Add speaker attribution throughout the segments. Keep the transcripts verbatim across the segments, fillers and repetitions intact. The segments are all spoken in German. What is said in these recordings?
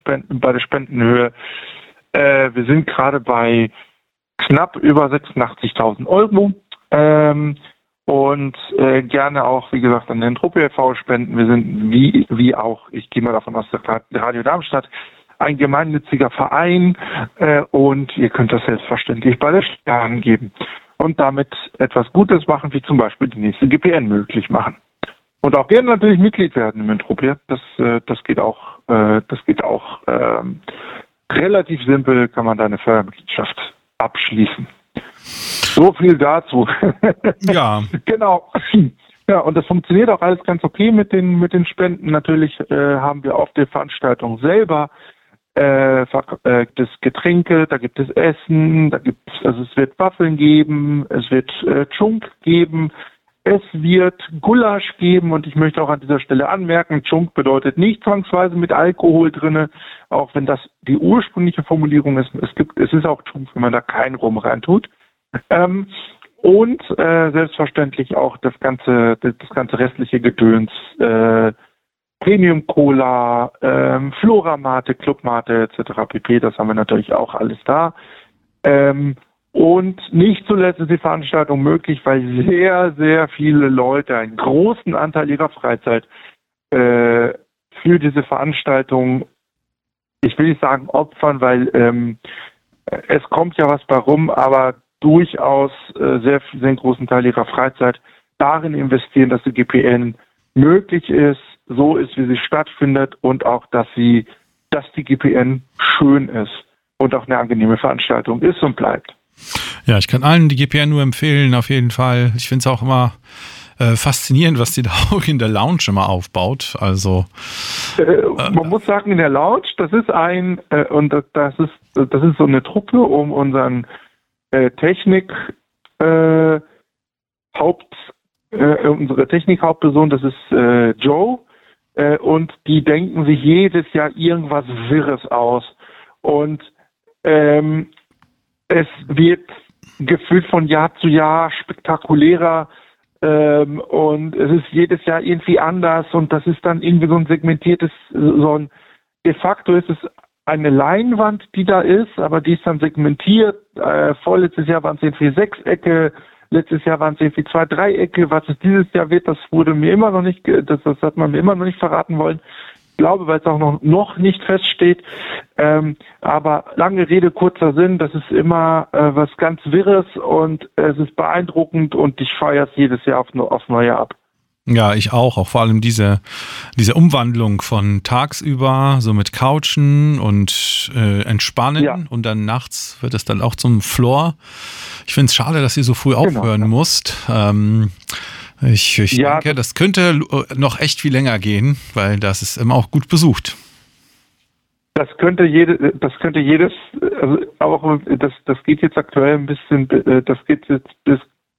Speaker 1: Spenden, bei der Spendenhöhe. Äh, wir sind gerade bei knapp über sechsundachtzigtausend Euro. Ähm, und äh, gerne auch, wie gesagt, an den Truppe e V spenden. Wir sind wie wie auch, ich gehe mal davon aus, der Radio Darmstadt, ein gemeinnütziger Verein äh, und ihr könnt das selbstverständlich bei der Steuer angeben und damit etwas Gutes machen, wie zum Beispiel die nächste G P N möglich machen. Und auch gerne natürlich Mitglied werden im Entropia. Das äh, das geht auch, äh, das geht auch äh, relativ simpel, kann man da eine Fördermitgliedschaft abschließen. So viel dazu.
Speaker 2: Ja.
Speaker 1: Genau. Ja, und das funktioniert auch alles ganz okay mit den mit den Spenden. Natürlich äh, haben wir auf der Veranstaltung selber äh, äh, das Getränke, da gibt es Essen, da gibt es, also es wird Waffeln geben, es wird äh, Chunk geben, es wird Gulasch geben und ich möchte auch an dieser Stelle anmerken, Chunk bedeutet nicht zwangsweise mit Alkohol drinne, auch wenn das die ursprüngliche Formulierung ist. Es gibt, es ist auch Chunk, wenn man da keinen Rum reintut. Ähm, und äh, selbstverständlich auch das ganze, das, das ganze restliche Gedöns, äh, Premium Cola, ähm, Floramate, Clubmate et cetera pp. Das haben wir natürlich auch alles da. Ähm, und nicht zuletzt ist die Veranstaltung möglich, weil sehr, sehr viele Leute einen großen Anteil ihrer Freizeit äh, für diese Veranstaltung, ich will nicht sagen opfern, weil ähm, es kommt ja was bei rum, aber durchaus äh, sehr, sehr einen großen Teil ihrer Freizeit darin investieren, dass die G P N möglich ist, so ist, wie sie stattfindet und auch, dass sie, dass die G P N schön ist und auch eine angenehme Veranstaltung ist und bleibt.
Speaker 2: Ja, ich kann allen die G P N nur empfehlen, auf jeden Fall. Ich finde es auch immer äh, faszinierend, was die da auch in der Lounge immer aufbaut. Also
Speaker 1: äh, äh, man muss sagen, in der Lounge, das ist ein äh, und das, das ist das ist so eine Truppe um unseren äh, Technik äh, Haupt äh, unsere Technik-Hauptperson, das ist äh, Joe. Äh, und die denken sich jedes Jahr irgendwas Wirres aus. Und ähm, es wird gefühlt von Jahr zu Jahr spektakulärer ähm, und es ist jedes Jahr irgendwie anders und das ist dann irgendwie so ein segmentiertes, so ein, de facto ist es eine Leinwand, die da ist, aber die ist dann segmentiert. Äh, vorletztes Jahr waren es irgendwie Sechsecke, letztes Jahr waren es irgendwie zwei Dreiecke. Was es dieses Jahr wird, das wurde mir immer noch nicht, das, das hat man mir immer noch nicht verraten wollen. Ich glaube, weil es auch noch, noch nicht feststeht. Ähm, aber lange Rede, kurzer Sinn, das ist immer äh, was ganz Wirres und es ist beeindruckend und ich feiere es jedes Jahr auf, auf Neue ab.
Speaker 2: Ja, ich auch. Auch vor allem diese, diese Umwandlung von tagsüber, so mit Couchen und äh, Entspannen ja. Und dann nachts wird es dann auch zum Floor. Ich finde es schade, dass ihr so früh aufhören genau. musst. Ähm, ich ich ja. denke, das könnte noch echt viel länger gehen, weil das ist immer auch gut besucht.
Speaker 1: Das könnte jede, das könnte jedes, also auch das, das geht jetzt aktuell ein bisschen, das geht jetzt bis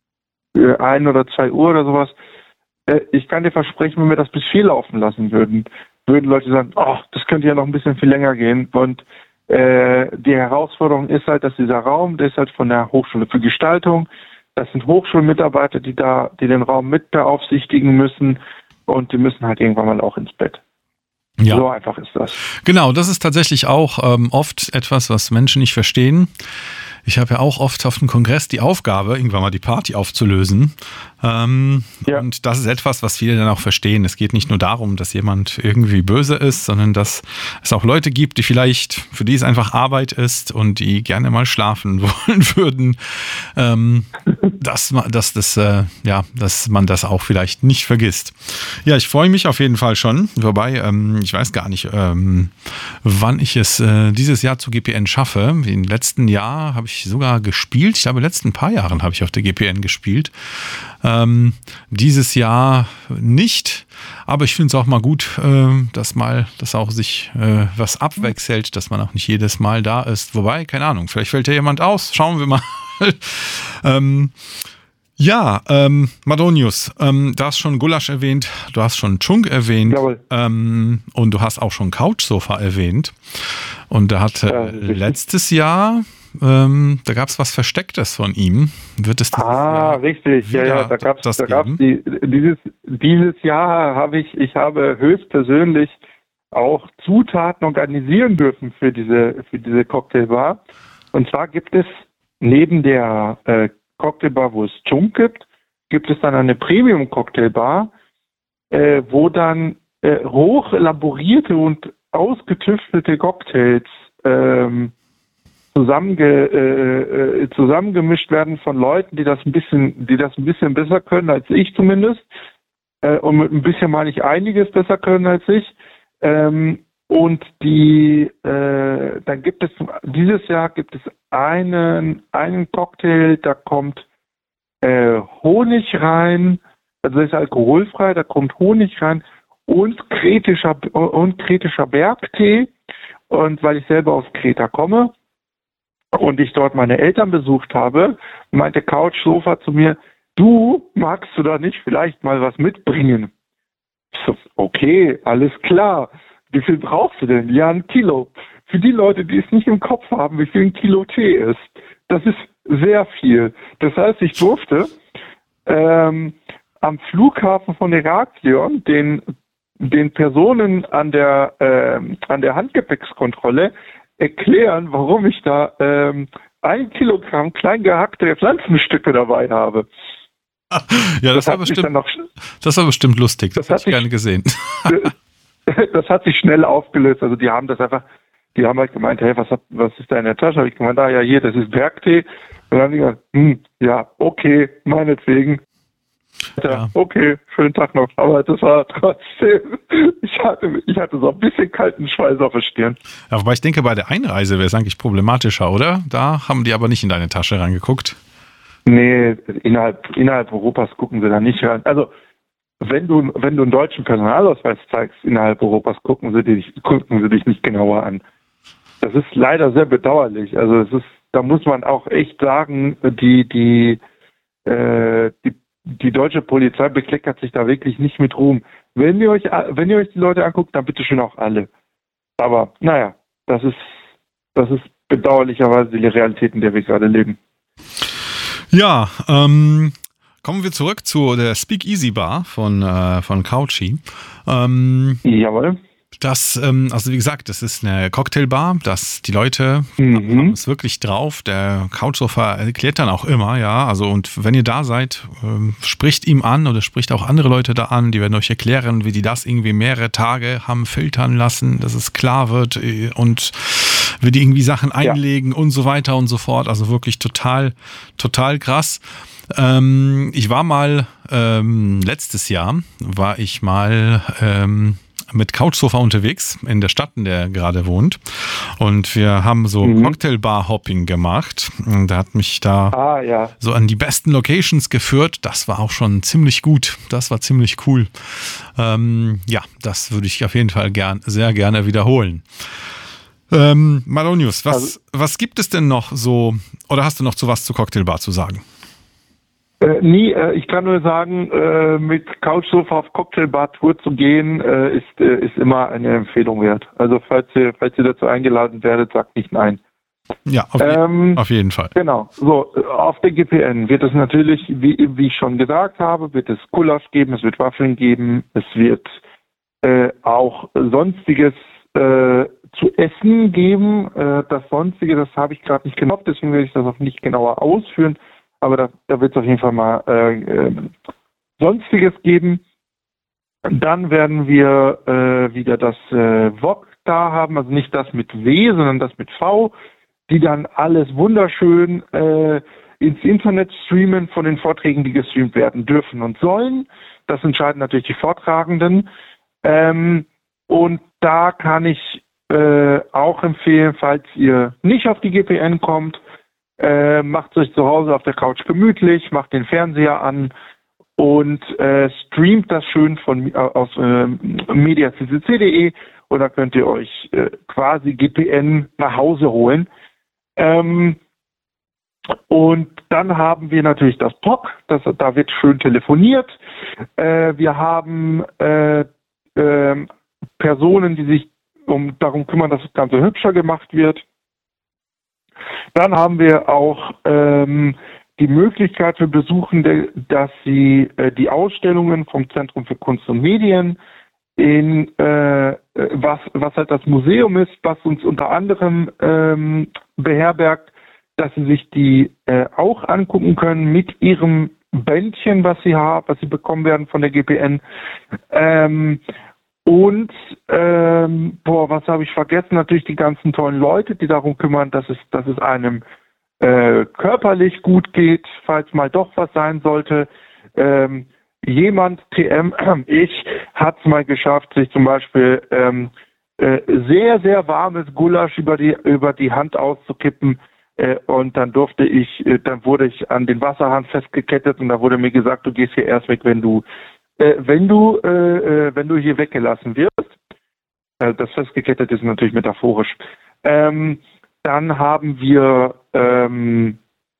Speaker 1: ein oder zwei Uhr oder sowas. Ich kann dir versprechen, wenn wir das bis vier laufen lassen würden, würden Leute sagen, oh, das könnte ja noch ein bisschen viel länger gehen. Und äh, die Herausforderung ist halt, dass dieser Raum, der ist halt von der Hochschule für Gestaltung. Das sind Hochschulmitarbeiter, die da, die den Raum mit beaufsichtigen müssen und die müssen halt irgendwann mal auch ins Bett. Ja. So einfach ist das.
Speaker 2: Genau, das ist tatsächlich auch ähm, oft etwas, was Menschen nicht verstehen. Ich habe ja auch oft auf dem Kongress die Aufgabe, irgendwann mal die Party aufzulösen. Ähm, ja. Und das ist etwas, was viele dann auch verstehen. Es geht nicht nur darum, dass jemand irgendwie böse ist, sondern dass es auch Leute gibt, die vielleicht, für die es einfach Arbeit ist und die gerne mal schlafen wollen würden. Ähm, dass, man, dass, das, äh, ja, dass man das auch vielleicht nicht vergisst. Ja, ich freue mich auf jeden Fall schon. Wobei, ähm, ich weiß gar nicht, ähm, wann ich es äh, dieses Jahr zu G P N schaffe. Im letzten Jahr habe ich sogar gespielt. Ich glaube, in den letzten paar Jahren habe ich auf der G P N gespielt. Ähm, dieses Jahr nicht. Aber ich finde es auch mal gut, äh, dass mal, dass auch sich äh, was abwechselt, dass man auch nicht jedes Mal da ist. Wobei, keine Ahnung, vielleicht fällt ja jemand aus. Schauen wir mal. ähm, ja, ähm, Madonius, ähm, du hast schon Gulasch erwähnt, du hast schon Chunk erwähnt ähm, und du hast auch schon Couchsofa erwähnt. Und da hatte ja, letztes Jahr Ähm, da gab es was Verstecktes von ihm. Wird es
Speaker 1: ah, richtig. Ja, ja, da gab es da gab's die, dieses, dieses Jahr habe ich, ich habe höchstpersönlich auch Zutaten organisieren dürfen für diese, für diese Cocktailbar. Und zwar gibt es neben der äh, Cocktailbar, wo es Chunk gibt, gibt es dann eine Premium-Cocktailbar, äh, wo dann äh, hoch elaborierte und ausgetüftete Cocktails ähm, zusammenge, äh, äh, zusammengemischt werden von Leuten, die das ein bisschen, die das ein bisschen besser können als ich zumindest. Äh, und mit ein bisschen meine ich einiges besser können als ich. Ähm, und die, äh, dann gibt es, dieses Jahr gibt es einen, einen Cocktail, da kommt äh, Honig rein, also das ist alkoholfrei, da kommt Honig rein und kretischer, und kretischer Bergtee. Und weil ich selber aus Kreta komme und ich dort meine Eltern besucht habe, meinte Couchsofa zu mir, du, magst du da nicht vielleicht mal was mitbringen? Ich so, okay, alles klar. Wie viel brauchst du denn? Ja, ein Kilo. Für die Leute, die es nicht im Kopf haben, wie viel ein Kilo Tee ist, das ist sehr viel. Das heißt, ich durfte ähm, am Flughafen von Heraklion den den Personen an der äh, an der Handgepäckskontrolle erklären, warum ich da ähm, ein Kilogramm klein gehackte Pflanzenstücke dabei habe.
Speaker 2: Ja, das, das war bestimmt, noch, das war bestimmt lustig. Das, das hätte ich gerne gesehen.
Speaker 1: Das hat sich schnell aufgelöst. Also die haben das einfach, die haben halt gemeint, hey, was, hat, was ist da in der Tasche? Habe ich gemeint, ah ja, hier, das ist Bergtee. Und dann haben die gesagt, hm, ja, okay, meinetwegen. Ja, ja, okay, schönen Tag noch. Aber das war trotzdem, ich hatte, ich hatte so ein bisschen kalten Schweiß auf der Stirn.
Speaker 2: Ja, wobei ich denke, bei der Einreise wäre es eigentlich problematischer, oder? Da haben die aber nicht in deine Tasche reingeguckt.
Speaker 1: Nee, innerhalb, innerhalb Europas gucken sie da nicht rein. Also, wenn du, wenn du einen deutschen Personalausweis zeigst, innerhalb Europas gucken sie dich, gucken sie dich nicht genauer an. Das ist leider sehr bedauerlich. Also, es ist, da muss man auch echt sagen, die, die, äh, die Die deutsche Polizei bekleckert sich da wirklich nicht mit Ruhm. Wenn ihr euch, wenn ihr euch die Leute anguckt, dann bitte schön auch alle. Aber naja, das ist, das ist bedauerlicherweise die Realität, in der wir gerade leben.
Speaker 2: Ja, ähm, kommen wir zurück zu der Speakeasy Bar von, äh, von Couchy. Ähm,
Speaker 1: Jawohl.
Speaker 2: Das, ähm, also wie gesagt, das ist eine Cocktailbar, dass die Leute
Speaker 1: mhm.
Speaker 2: haben es wirklich drauf. Der Couchsofa erklärt dann auch immer, ja, also und wenn ihr da seid, ähm, spricht ihm an oder spricht auch andere Leute da an, die werden euch erklären, wie die das irgendwie mehrere Tage haben filtern lassen, dass es klar wird und wie die irgendwie Sachen einlegen ja. und so weiter und so fort. Also wirklich total, total krass. Ähm, ich war mal, ähm, letztes Jahr war ich mal, ähm, mit Couchsofa unterwegs in der Stadt, in der er gerade wohnt. Und wir haben so mhm. Cocktailbar-Hopping gemacht. Und er hat mich da
Speaker 1: ah, ja.
Speaker 2: so an die besten Locations geführt. Das war auch schon ziemlich gut. Das war ziemlich cool. Ähm, ja, das würde ich auf jeden Fall gern, sehr gerne wiederholen. Ähm, Malonius, was, also, was gibt es denn noch so, oder hast du noch zu was zur Cocktailbar zu sagen?
Speaker 1: Äh, nie, äh, ich kann nur sagen, äh, mit Couchsofa auf Cocktailbar-Tour zu gehen, äh, ist, äh, ist immer eine Empfehlung wert. Also falls ihr, falls ihr dazu eingeladen werdet, sagt nicht nein.
Speaker 2: Ja, auf, ähm, je- auf jeden Fall.
Speaker 1: Genau. So, auf der G P N wird es natürlich, wie, wie ich schon gesagt habe, wird es Gulasch geben, es wird Waffeln geben, es wird äh, auch Sonstiges äh, zu essen geben. Äh, das Sonstige, das habe ich gerade nicht genau, deswegen werde ich das auch nicht genauer ausführen. Aber da, da wird es auf jeden Fall mal äh, äh, Sonstiges geben. Dann werden wir äh, wieder das äh, V O G da haben, also nicht das mit W, sondern das mit V, die dann alles wunderschön äh, ins Internet streamen von den Vorträgen, die gestreamt werden dürfen und sollen. Das entscheiden natürlich die Vortragenden. Ähm, und da kann ich äh, auch empfehlen, falls ihr nicht auf die G P N kommt, Äh, macht euch zu Hause auf der Couch gemütlich, macht den Fernseher an und äh, streamt das schön von äh, aus äh, media c c c punkt de und da könnt ihr euch äh, quasi G P N nach Hause holen. Ähm, und dann haben wir natürlich das P O C, das, da wird schön telefoniert. Äh, wir haben äh, äh, Personen, die sich um darum kümmern, dass das Ganze hübscher gemacht wird. Dann haben wir auch ähm, die Möglichkeit für Besuchende, dass sie äh, die Ausstellungen vom Zentrum für Kunst und Medien in äh, was, was halt das Museum ist, was uns unter anderem ähm, beherbergt, dass sie sich die äh, auch angucken können mit ihrem Bändchen, was sie haben, was sie bekommen werden von der G P N. Ähm, und ähm, boah, was habe ich vergessen? Natürlich die ganzen tollen Leute, die darum kümmern, dass es, dass es einem äh, körperlich gut geht, falls mal doch was sein sollte. Ähm, jemand, T M, ich, hat es mal geschafft, sich zum Beispiel ähm, äh, sehr, sehr warmes Gulasch über die über die Hand auszukippen. Äh, und dann durfte ich, äh, dann wurde ich an den Wasserhahn festgekettet und da wurde mir gesagt, du gehst hier erst weg, wenn du, äh, wenn du, äh, äh, wenn du hier weggelassen wirst. Äh, das festgekettet ist natürlich metaphorisch. Ähm, dann haben wir ähm,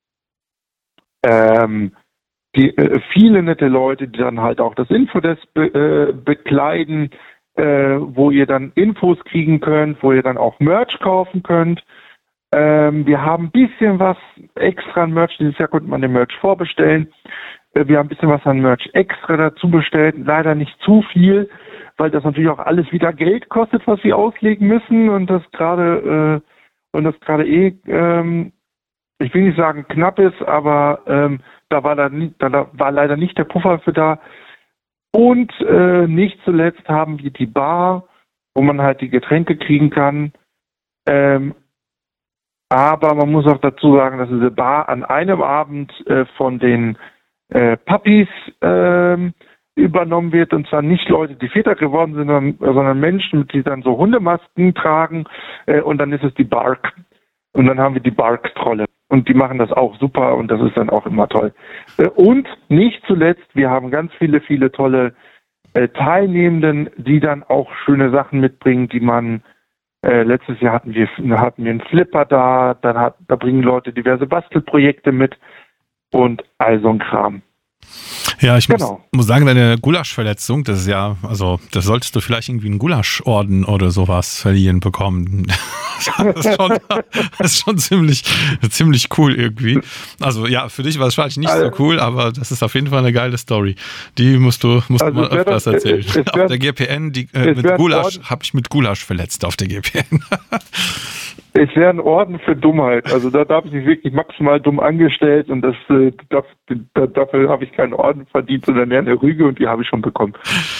Speaker 1: ähm, die, äh, viele nette Leute, die dann halt auch das Infodesk be, äh, bekleiden, äh, wo ihr dann Infos kriegen könnt, wo ihr dann auch Merch kaufen könnt. Ähm, wir haben ein bisschen was extra an Merch. Dieses Jahr konnte man den Merch vorbestellen. Äh, wir haben ein bisschen was an Merch extra dazu bestellt. Leider nicht zu viel, weil das natürlich auch alles wieder Geld kostet, was wir auslegen müssen. Und das gerade äh, und das gerade eh, ähm, ich will nicht sagen knapp ist, aber ähm, da war da, nie, da war leider nicht der Puffer für da. Und äh, nicht zuletzt haben wir die Bar, wo man halt die Getränke kriegen kann. Ähm, Aber man muss auch dazu sagen, dass diese Bar an einem Abend äh, von den äh, Puppies äh, übernommen wird. Und zwar nicht Leute, die Väter geworden sind, sondern, sondern Menschen, die dann so Hundemasken tragen. Äh, und dann ist es die Bark. Und dann haben wir die Bark-Trolle. Und die machen das auch super und das ist dann auch immer toll. Äh, und nicht zuletzt, wir haben ganz viele, viele tolle äh, Teilnehmenden, die dann auch schöne Sachen mitbringen, die man Äh, letztes Jahr hatten wir hatten wir einen Flipper da, dann hat, da bringen Leute diverse Bastelprojekte mit und all so ein Kram.
Speaker 2: Ja, ich
Speaker 1: genau.
Speaker 2: muss, muss sagen, deine Gulaschverletzung, das ist ja, also das solltest du vielleicht irgendwie einen Gulaschorden oder sowas verliehen bekommen. Das ist schon, das ist schon ziemlich, ziemlich cool irgendwie. Also ja, für dich war es wahrscheinlich nicht also, so cool, aber das ist auf jeden Fall eine geile Story. Die musst du, musst also du mal öfters das, erzählen. Es, es auf wär, der G P N, die, äh, mit Gulasch, habe ich mit Gulasch verletzt auf der G P N.
Speaker 1: Es wäre ein Orden für Dummheit. Also da, da habe ich mich wirklich maximal dumm angestellt und das, äh, das, da, dafür habe ich keinen Orden verdient, sondern eher eine Rüge und die habe ich schon bekommen.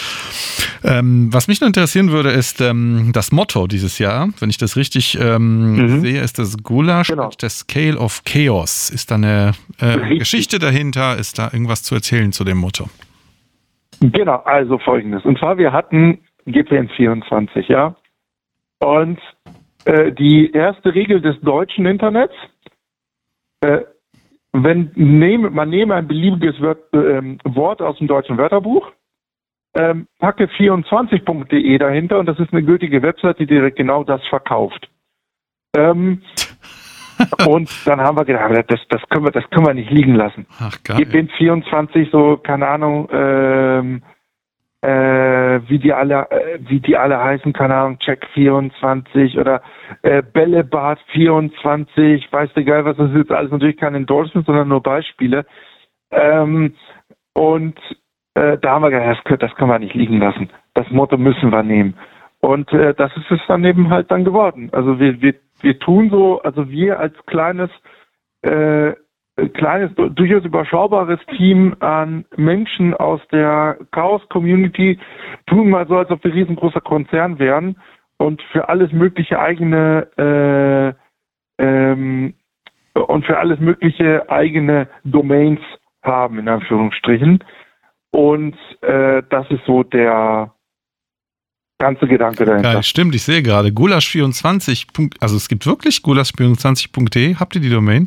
Speaker 2: Ähm, was mich noch interessieren würde, ist ähm, das Motto dieses Jahr. Wenn ich das richtig ähm, mhm. sehe, ist das Gulasch genau. at the Scale of Chaos. Ist da eine äh, Geschichte dahinter? Ist da irgendwas zu erzählen zu dem Motto?
Speaker 1: Genau, also folgendes. Und zwar, wir hatten G P N vierundzwanzig, ja. Und äh, die erste Regel des deutschen Internets, äh, wenn nehme, man nehme ein beliebiges Wort, äh, Wort aus dem deutschen Wörterbuch, Ähm, packe vierundzwanzig punkt de dahinter und das ist eine gültige Website, die direkt genau das verkauft. Ähm, und dann haben wir gedacht, das, das können wir, das können wir nicht liegen lassen.
Speaker 2: Ach, geil.
Speaker 1: G P N vierundzwanzig, so, keine Ahnung, ähm, äh, wie die alle, äh, wie die alle heißen, keine Ahnung, Check vierundzwanzig oder äh, Bällebad vierundzwanzig, weiß der geil, was das ist, alles natürlich kein Endorsement, sondern nur Beispiele. Ähm, und Äh, da haben wir gedacht, das, das können wir nicht liegen lassen. Das Motto müssen wir nehmen. Und äh, das ist es dann eben halt dann geworden. Also wir, wir, wir tun so, also wir als kleines, äh, kleines, durchaus überschaubares Team an Menschen aus der Chaos-Community tun mal so, als ob wir riesengroßer Konzern wären und für alles mögliche eigene äh, ähm, und für alles mögliche eigene Domains haben, in Anführungsstrichen. Und äh, das ist so der ganze Gedanke dahinter.
Speaker 2: Ja, stimmt, ich sehe gerade. Gulasch vierundzwanzig. Also es gibt wirklich Gulasch vierundzwanzig punkt de. Habt ihr die Domain?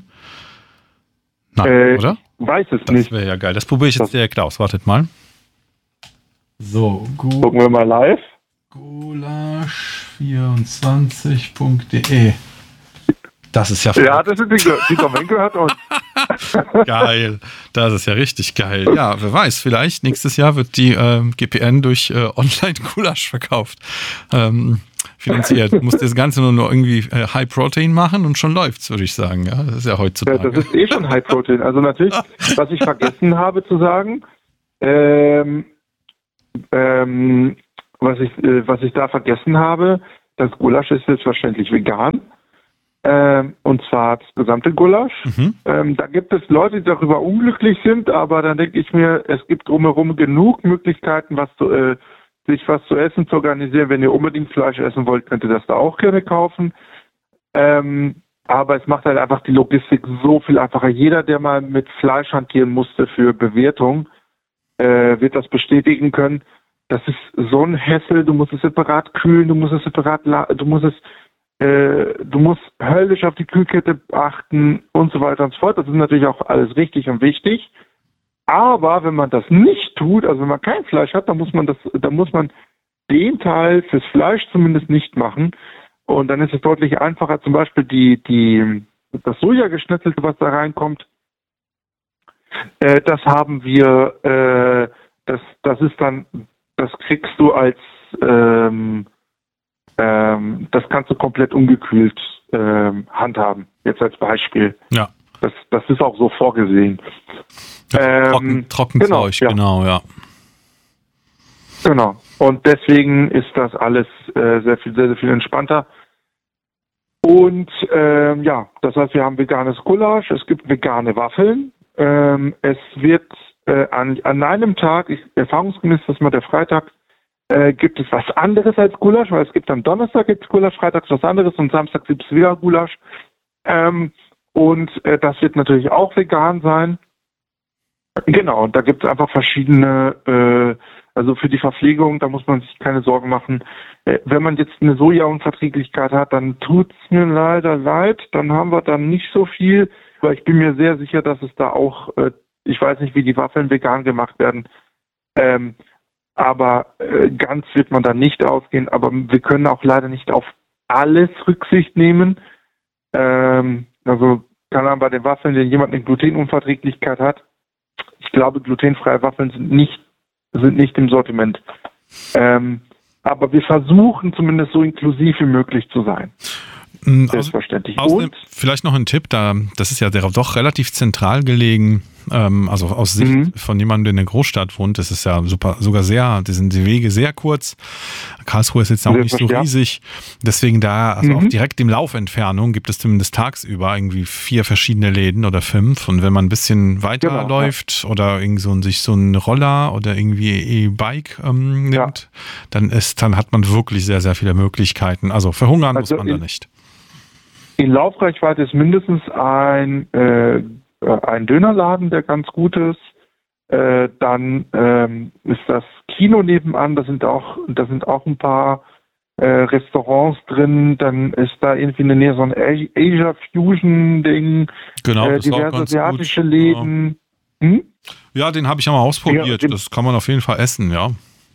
Speaker 2: Nein,
Speaker 1: äh,
Speaker 2: oder?
Speaker 1: Weiß es
Speaker 2: das
Speaker 1: nicht.
Speaker 2: Das wäre ja geil. Das probiere ich jetzt direkt aus. Wartet mal. So,
Speaker 1: Gu- gucken wir mal live.
Speaker 2: Gulasch vierundzwanzig punkt de. Das ist ja verrückt.
Speaker 1: Ja, das ist die, die Domain gehört uns.
Speaker 2: Geil, das ist ja richtig geil. Ja, wer weiß, vielleicht nächstes Jahr wird die äh, G P N durch äh, Online-Gulasch verkauft. Ähm, finanziert. Du musst das Ganze nur, nur irgendwie äh, High Protein machen und schon läuft's, würde ich sagen. Ja, das ist ja heutzutage.
Speaker 1: Ja, das ist eh schon High Protein. Also natürlich, was ich vergessen habe zu sagen, ähm, ähm, was ich, äh, was ich da vergessen habe, das Gulasch ist selbstverständlich vegan. Ähm, und zwar das gesamte Gulasch. Mhm. Ähm, da gibt es Leute, die darüber unglücklich sind, aber dann denke ich mir, es gibt drumherum genug Möglichkeiten, was zu, äh, sich was zu essen zu organisieren. Wenn ihr unbedingt Fleisch essen wollt, könnt ihr das da auch gerne kaufen. Ähm, aber es macht halt einfach die Logistik so viel einfacher. Jeder, der mal mit Fleisch hantieren musste für Bewertung, äh, wird das bestätigen können. Das ist so ein Hassel. Du musst es separat kühlen, du musst es separat, du musst es Du musst höllisch auf die Kühlkette achten und so weiter und so fort. Das ist natürlich auch alles richtig und wichtig. Aber wenn man das nicht tut, also wenn man kein Fleisch hat, dann muss man das, dann muss man den Teil fürs Fleisch zumindest nicht machen. Und dann ist es deutlich einfacher, zum Beispiel die, die, das Sojageschnetzelte, was da reinkommt. Äh, das haben wir, äh, das, das ist dann, das kriegst du als, ähm, Ähm, das kannst du komplett ungekühlt ähm, handhaben. Jetzt als Beispiel.
Speaker 2: Ja.
Speaker 1: Das, das ist auch so vorgesehen.
Speaker 2: Ja, trocken, ähm, Trockenzeug, genau, ja. genau, ja.
Speaker 1: Genau. Und deswegen ist das alles äh, sehr viel, sehr, sehr viel entspannter. Und ähm, ja, das heißt, wir haben veganes Gulasch, es gibt vegane Waffeln. Ähm, es wird äh, an, an einem Tag, ich, erfahrungsgemäß, das ist mal der Freitag, Äh, gibt es was anderes als Gulasch, weil es gibt am Donnerstag gibt's Gulasch, Freitags was anderes und Samstag gibt es wieder Gulasch. Ähm, und äh, das wird natürlich auch vegan sein. Genau, und da gibt es einfach verschiedene, äh, also für die Verpflegung, da muss man sich keine Sorgen machen. Äh, wenn man jetzt eine Sojaunverträglichkeit hat, dann tut's mir leider leid, dann haben wir dann nicht so viel, weil ich bin mir sehr sicher, dass es da auch, äh, ich weiß nicht, wie die Waffeln vegan gemacht werden, ähm, aber äh, ganz wird man da nicht ausgehen. Aber wir können auch leider nicht auf alles Rücksicht nehmen. Ähm, also kann man bei den Waffeln, wenn jemand eine Glutenunverträglichkeit hat, ich glaube, glutenfreie Waffeln sind nicht sind nicht im Sortiment. Ähm, aber wir versuchen zumindest so inklusiv wie möglich zu sein. Selbstverständlich.
Speaker 2: Außerdem, vielleicht noch ein Tipp, da das ist ja doch relativ zentral gelegen, ähm, also aus Sicht mhm. von jemandem, der in der Großstadt wohnt, das ist ja super, sogar sehr, die sind die Wege sehr kurz. Karlsruhe ist jetzt auch nicht so riesig, deswegen da, also mhm. auch direkt im Laufentfernung gibt es zumindest tagsüber irgendwie vier verschiedene Läden oder fünf und wenn man ein bisschen weiter genau, läuft ja. oder irgendwie so, sich so einen Roller oder irgendwie E-Bike ähm, nimmt, ja. dann ist, dann hat man wirklich sehr, sehr viele Möglichkeiten. Also verhungern also muss man da nicht.
Speaker 1: In Laufreichweite ist mindestens ein, äh, ein Dönerladen, der ganz gut ist. Äh, dann ähm, ist das Kino nebenan, da sind auch, da sind auch ein paar äh, Restaurants drin. Dann ist da irgendwie in der Nähe so ein Asia Fusion Ding.
Speaker 2: Genau,
Speaker 1: äh, diverse asiatische gut. Läden.
Speaker 2: Ja, hm? ja den habe ich einmal ausprobiert. Ja, das kann man auf jeden Fall essen, ja.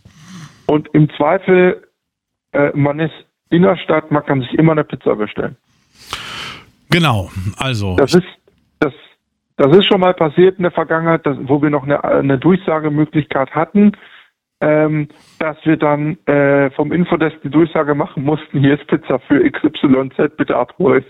Speaker 1: Und im Zweifel, äh, man ist in der Stadt, man kann sich immer eine Pizza bestellen.
Speaker 2: Genau, also.
Speaker 1: Das ist, das, das ist schon mal passiert in der Vergangenheit, dass, wo wir noch eine, eine Durchsagemöglichkeit hatten, ähm, dass wir dann äh, vom Infodesk die Durchsage machen mussten, hier ist Pizza für X Y Z, bitte abholen.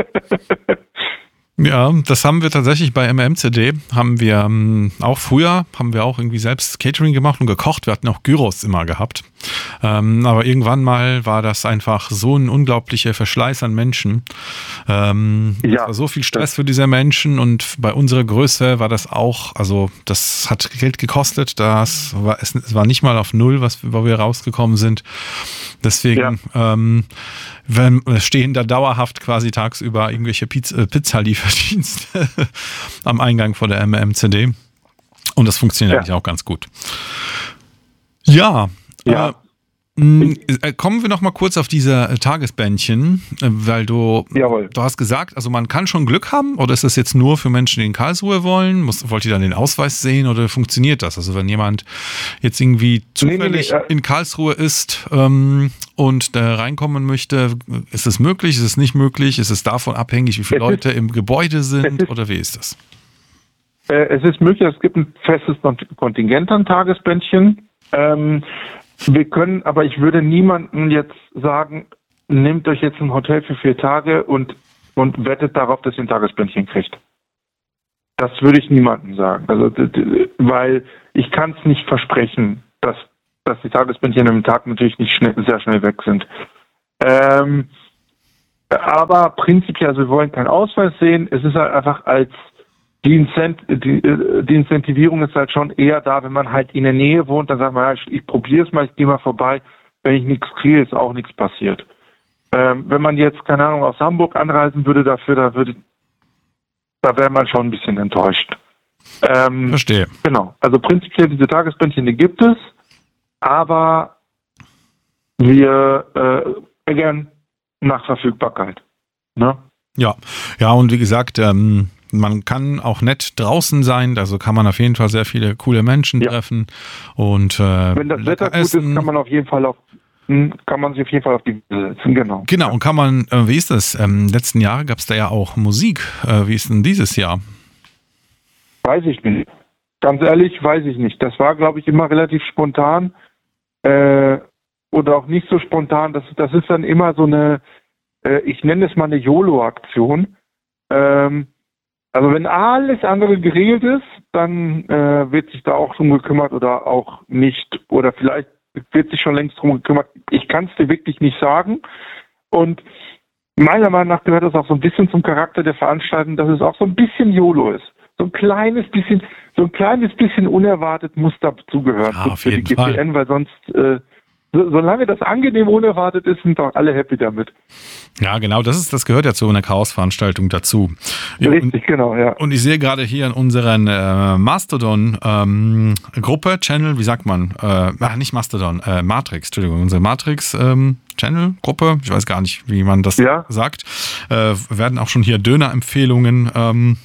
Speaker 2: Ja, das haben wir tatsächlich bei M M C D, haben wir ähm, auch früher, haben wir auch irgendwie selbst Catering gemacht und gekocht, wir hatten auch Gyros immer gehabt, ähm, aber irgendwann mal war das einfach so ein unglaublicher Verschleiß an Menschen, ähm, ja, es war so viel Stress für diese Menschen und bei unserer Größe war das auch, also das hat Geld gekostet, das war, es, es war nicht mal auf Null, was, wo wir rausgekommen sind, deswegen ja. ähm, wenn, stehen da dauerhaft quasi tagsüber irgendwelche Pizza, Pizzalieferdienste am Eingang vor der M M C D. Und das funktioniert ja. eigentlich auch ganz gut. Ja,
Speaker 1: ja.
Speaker 2: Äh, kommen wir noch mal kurz auf diese Tagesbändchen, weil du, Jawohl. du hast gesagt, also man kann schon Glück haben, oder ist das jetzt nur für Menschen, die in Karlsruhe wollen? Muss, wollt ihr dann den Ausweis sehen oder funktioniert das? Also wenn jemand jetzt irgendwie zufällig nee, nee, nee, äh, in Karlsruhe ist ähm, und da reinkommen möchte, ist es möglich, ist es nicht möglich? Ist es davon abhängig, wie viele Leute ist, im Gebäude sind ist, oder wie ist das?
Speaker 1: Äh, es ist möglich, es gibt ein festes Kontingent an Tagesbändchen. Ähm, Wir können, aber ich würde niemandem jetzt sagen, nehmt euch jetzt ein Hotel für vier Tage und, und wettet darauf, dass ihr ein Tagesbändchen kriegt. Das würde ich niemandem sagen. Also, weil ich kann es nicht versprechen, dass, dass die Tagesbändchen im Tag natürlich nicht schnell, sehr schnell weg sind. Ähm, aber prinzipiell, also wir wollen keinen Ausweis sehen. Es ist halt einfach als die, Incent, die, die Incentivierung ist halt schon eher da, wenn man halt in der Nähe wohnt, dann sagt man, ja, ich, ich probiere es mal, ich gehe mal vorbei. Wenn ich nichts kriege, ist auch nichts passiert. Ähm, wenn man jetzt, keine Ahnung, aus Hamburg anreisen würde dafür, da würde, da wäre man schon ein bisschen enttäuscht. Ähm,
Speaker 2: Verstehe.
Speaker 1: Genau. Also prinzipiell diese Tagesbändchen, die gibt es, aber wir äh, gern nach Verfügbarkeit. Ne?
Speaker 2: Ja, ja, und wie gesagt, ähm, man kann auch nett draußen sein, also kann man auf jeden Fall sehr viele coole Menschen ja. treffen und äh,
Speaker 1: wenn das Wetter gut
Speaker 2: essen.
Speaker 1: ist, kann man auf jeden Fall auf kann man sich auf jeden Fall auf die Wiese setzen, genau.
Speaker 2: Genau, und kann man, äh, wie ist das? Ähm, letzten Jahre gab es da ja auch Musik. Äh, wie ist denn dieses Jahr?
Speaker 1: Weiß ich nicht. Ganz ehrlich, weiß ich nicht. Das war, glaube ich, immer relativ spontan äh, oder auch nicht so spontan. Das, das ist dann immer so eine, äh, ich nenne es mal eine YOLO-Aktion. Ähm, also wenn alles andere geregelt ist, dann äh, wird sich da auch drum gekümmert oder auch nicht. Oder vielleicht wird sich schon längst drum gekümmert. Ich kann es dir wirklich nicht sagen. Und meiner Meinung nach gehört das auch so ein bisschen zum Charakter der Veranstaltung, dass es auch so ein bisschen YOLO ist. So ein kleines bisschen, so ein kleines bisschen unerwartet muss dazugehören
Speaker 2: ja,
Speaker 1: für die G P N, weil sonst, äh, so, solange das angenehm unerwartet ist, sind doch alle happy damit.
Speaker 2: Ja, genau, das ist, das gehört ja zu einer Chaos-Veranstaltung dazu.
Speaker 1: Richtig,
Speaker 2: und,
Speaker 1: genau, ja.
Speaker 2: Und ich sehe gerade hier in unseren äh, Mastodon-Gruppe, ähm, Channel, wie sagt man? Äh, ach, nicht Mastodon, äh, Matrix, Entschuldigung, unsere Matrix-Channel-Gruppe, ähm, ich weiß gar nicht, wie man das ja. sagt, äh, werden auch schon hier Döner-Empfehlungen ähm,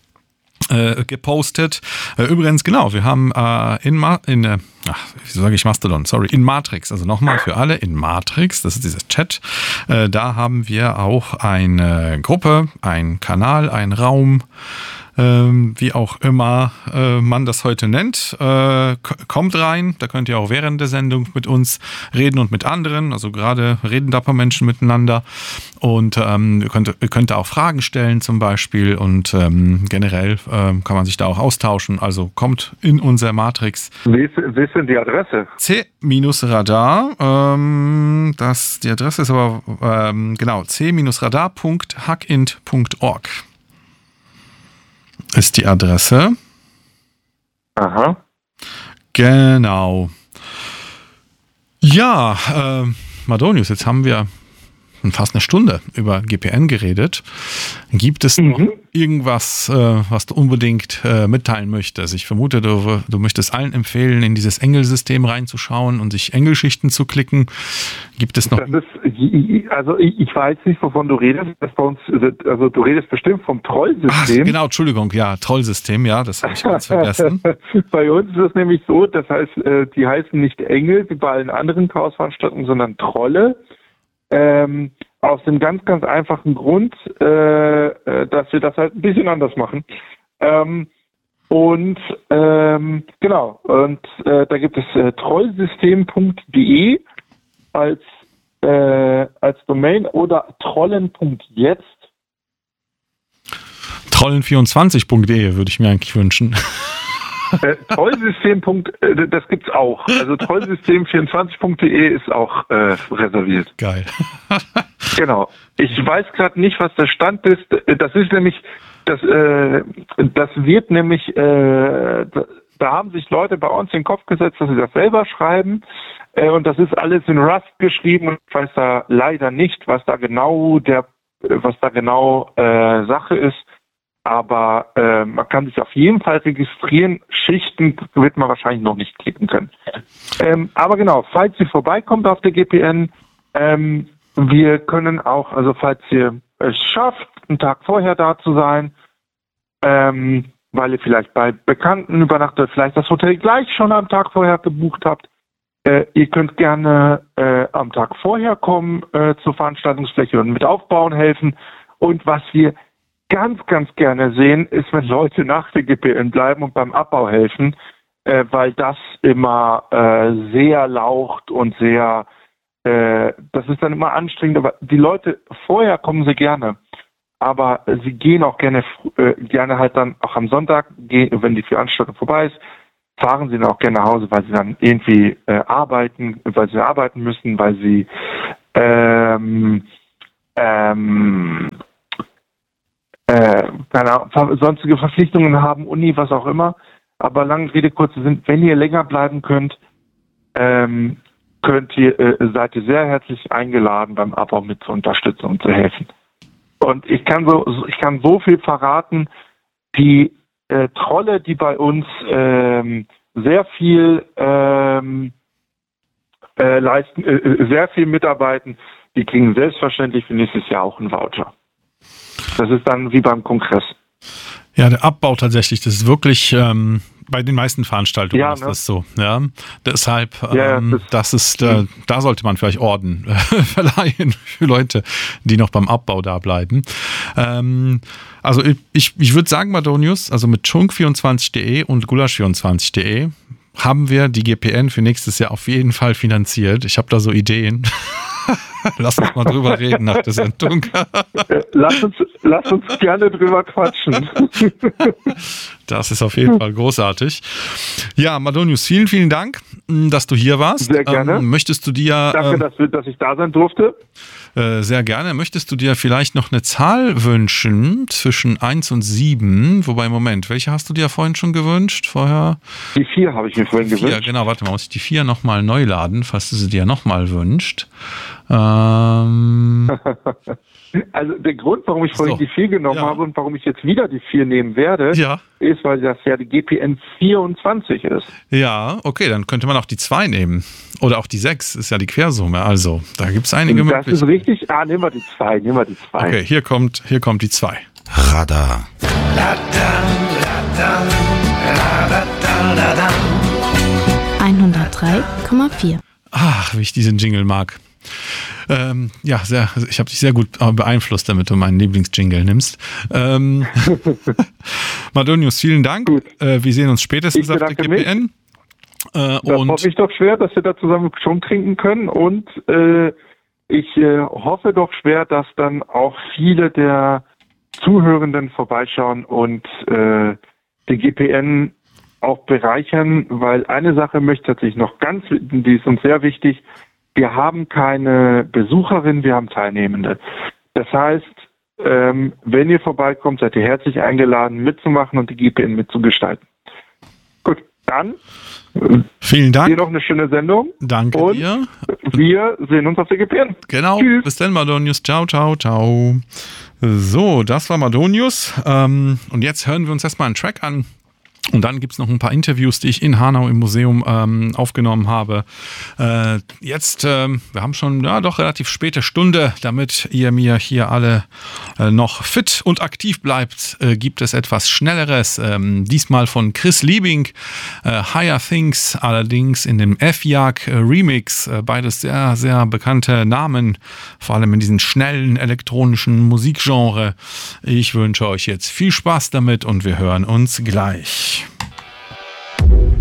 Speaker 2: Äh, gepostet. Äh, übrigens, genau, wir haben äh, in, Ma- in äh, ach, wieso sage ich Mastodon? Sorry, in Matrix, also nochmal für alle, in Matrix, das ist dieser Chat, äh, da haben wir auch eine Gruppe, einen Kanal, einen Raum, ähm, wie auch immer äh, man das heute nennt. Äh, k- kommt rein, da könnt ihr auch während der Sendung mit uns reden und mit anderen, also gerade reden da ein paar Menschen miteinander und ähm, ihr, könnt, ihr könnt auch Fragen stellen zum Beispiel und ähm, generell ähm, kann man sich da auch austauschen, also kommt in unser Matrix.
Speaker 1: Wie ist, wie ist denn die Adresse?
Speaker 2: C-Radar, ähm, das, die Adresse ist aber, ähm, genau, c-radar punkt hackint punkt org. Ist die Adresse.
Speaker 1: Aha.
Speaker 2: Genau. Ja, äh, Madonius, jetzt haben wir fast eine Stunde über G P N geredet. Gibt es noch mhm. irgendwas, äh, was du unbedingt äh, mitteilen möchtest? Ich vermute, du, du möchtest allen empfehlen, in dieses Engel-System reinzuschauen und sich Engelschichten zu klicken. Gibt es noch...
Speaker 1: Das ist, also ich, ich weiß nicht, wovon du redest. Das bei uns, also du redest bestimmt vom Trollsystem.
Speaker 2: Ach, genau, Entschuldigung, ja, Trollsystem, ja, das habe ich ganz vergessen.
Speaker 1: Bei uns ist es nämlich so, das heißt, die heißen nicht Engel wie bei allen anderen Chaosveranstaltungen, sondern Trolle. Ähm, aus dem ganz, ganz einfachen Grund, äh, äh, dass wir das halt ein bisschen anders machen. Ähm, und ähm, genau, und äh, da gibt es äh, trollsystem punkt de als, äh, als Domain oder trollen punkt jetzt.
Speaker 2: trollen vierundzwanzig punkt de würde ich mir eigentlich wünschen.
Speaker 1: Äh, Trollsystem. Äh, das gibt's auch. Also trollsystem vierundzwanzig punkt de ist auch äh, reserviert.
Speaker 2: Geil.
Speaker 1: Genau. Ich weiß gerade nicht, was der Stand ist. Das ist nämlich, das, äh, das wird nämlich, äh, da, da haben sich Leute bei uns in den Kopf gesetzt, dass sie das selber schreiben. Äh, und das ist alles in Rust geschrieben und ich weiß da leider nicht, was da genau der, was da genau äh, Sache ist. Aber äh, man kann sich auf jeden Fall registrieren. Schichten wird man wahrscheinlich noch nicht klicken können. Ähm, aber genau, falls ihr vorbeikommt auf der G P N, ähm, wir können auch, also falls ihr es schafft, einen Tag vorher da zu sein, ähm, weil ihr vielleicht bei Bekannten übernachtet, vielleicht das Hotel gleich schon am Tag vorher gebucht habt, äh, ihr könnt gerne äh, am Tag vorher kommen äh, zur Veranstaltungsfläche und mit aufbauen helfen. Und was wir ganz, ganz gerne sehen, ist, wenn Leute nach der G P N bleiben und beim Abbau helfen, äh, weil das immer äh, sehr laucht und sehr, äh, das ist dann immer anstrengend, aber die Leute, vorher kommen sie gerne, aber sie gehen auch gerne, äh, gerne halt dann auch am Sonntag, gehen, wenn die Veranstaltung vorbei ist, fahren sie dann auch gerne nach Hause, weil sie dann irgendwie äh, arbeiten, weil sie arbeiten müssen, weil sie ähm, ähm, äh, keine Ahnung, sonstige Verpflichtungen haben, Uni, was auch immer. Aber lange Rede, kurze sind, wenn ihr länger bleiben könnt, ähm, könnt ihr, äh, seid ihr sehr herzlich eingeladen, beim Abbau mit zu unterstützen und zu helfen. Und ich kann so, ich kann so viel verraten, die äh, Trolle, die bei uns ähm, sehr viel ähm, äh, leisten, äh, sehr viel mitarbeiten, die kriegen selbstverständlich für nächstes Jahr auch einen Voucher. Das ist dann wie beim Kongress.
Speaker 2: Ja, der Abbau tatsächlich, das ist wirklich ähm, bei den meisten Veranstaltungen
Speaker 1: ja,
Speaker 2: ist
Speaker 1: ne?
Speaker 2: das so. Ja, deshalb,
Speaker 1: ja,
Speaker 2: ähm,
Speaker 1: das,
Speaker 2: das ist, äh, da sollte man vielleicht Orden äh, verleihen für Leute, die noch beim Abbau da bleiben. Ähm, also ich, ich, ich würde sagen, Madonius, also mit chunk vierundzwanzig punkt de und gulasch vierundzwanzig punkt de haben wir die G P N für nächstes Jahr auf jeden Fall finanziert. Ich habe da so Ideen. Lass uns mal drüber reden nach der Sendung.
Speaker 1: Lass uns, lass uns gerne drüber quatschen.
Speaker 2: Das ist auf jeden Fall großartig. Ja, Madonius, vielen, vielen Dank, dass du hier warst.
Speaker 1: Sehr gerne.
Speaker 2: Ähm, möchtest du dir...
Speaker 1: Danke,
Speaker 2: ähm,
Speaker 1: dass, wir, dass ich da sein durfte.
Speaker 2: Äh, sehr gerne. Möchtest du dir vielleicht noch eine Zahl wünschen zwischen eins und sieben? Wobei, Moment, welche hast du dir vorhin schon gewünscht? Vorher?
Speaker 1: Die vier habe ich mir vorhin
Speaker 2: vier,
Speaker 1: gewünscht.
Speaker 2: Genau, warte mal, muss ich die vier nochmal neu laden, falls du sie dir nochmal wünscht. Ähm...
Speaker 1: Also der Grund, warum ich vorhin
Speaker 2: So,
Speaker 1: die vier genommen
Speaker 2: ja.
Speaker 1: habe und warum ich jetzt wieder die vier nehmen werde,
Speaker 2: Ja.
Speaker 1: ist, weil das ja die G P N vierundzwanzig ist.
Speaker 2: Ja, okay, dann könnte man auch die zwei nehmen. Oder auch die sechs, ist ja die Quersumme. Also, da gibt es einige
Speaker 1: Das
Speaker 2: Möglichkeiten.
Speaker 1: ist richtig. Ah, nehmen wir die zwei, nehmen wir die zwei.
Speaker 2: Okay, hier kommt, hier kommt die zwei.
Speaker 3: Radar.
Speaker 4: hundertdrei Komma vier.
Speaker 2: Ach, wie ich diesen Jingle mag. Ähm, ja, sehr, ich habe dich sehr gut beeinflusst, damit du meinen Lieblingsjingle nimmst. Ähm, Madonius, vielen Dank. Äh, wir sehen uns spätestens
Speaker 1: Ich
Speaker 2: auf der
Speaker 1: bedanke
Speaker 2: G P N. Äh,
Speaker 1: Das
Speaker 2: und
Speaker 1: hoffe ich doch schwer, dass wir da zusammen schon trinken können. Und äh, ich äh, hoffe doch schwer, dass dann auch viele der Zuhörenden vorbeischauen und äh, die G P N auch bereichern, weil eine Sache möchte ich tatsächlich noch ganz, die ist uns sehr wichtig. Wir haben keine Besucherin, wir haben Teilnehmende. Das heißt, ähm, wenn ihr vorbeikommt, seid ihr herzlich eingeladen, mitzumachen und die G P N mitzugestalten. Gut, dann
Speaker 2: vielen Dank.
Speaker 1: hier noch eine schöne Sendung.
Speaker 2: Danke
Speaker 1: und
Speaker 2: dir.
Speaker 1: Wir sehen uns auf der G P N.
Speaker 2: Genau.
Speaker 1: Tschüss.
Speaker 2: Bis dann, Madonius. Ciao, ciao, ciao. So, das war Madonius. Ähm, und jetzt hören wir uns erstmal einen Track an. Und dann gibt es noch ein paar Interviews, die ich in Hanau im Museum ähm, aufgenommen habe. Äh, jetzt, ähm, wir haben schon ja, doch relativ späte Stunde, damit ihr mir hier alle äh, noch fit und aktiv bleibt, äh, gibt es etwas Schnelleres. Ähm, diesmal von Chris Liebing, äh, Higher Things, allerdings in dem F-Jagd äh, Remix. Äh, beides sehr, sehr bekannte Namen, vor allem in diesem schnellen elektronischen Musikgenre. Ich wünsche euch jetzt viel Spaß damit und wir hören uns gleich.